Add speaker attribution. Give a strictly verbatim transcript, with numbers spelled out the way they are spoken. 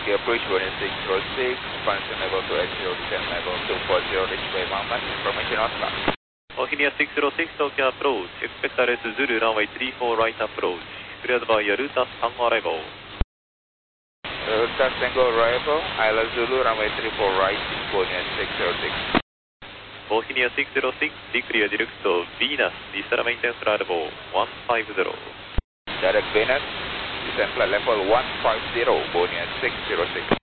Speaker 1: Turkey approach one six zero six, expansion level to eight zero descent level two four zero, display Mohammed, information Oscar.
Speaker 2: Ohenia six zero six Tokyo approach, expect R S Zulu runway three four right approach, cleared by Yaruta Tango arrival.
Speaker 1: Yaruta Tango arrival, Isla Zulu runway three four right, Ohenia six zero six.
Speaker 2: Ohenia six zero six, declare direct to Venus, descent maintenance arrival one five zero.
Speaker 1: Direct Venus, descent flight level one five zero, Ohenia six zero six.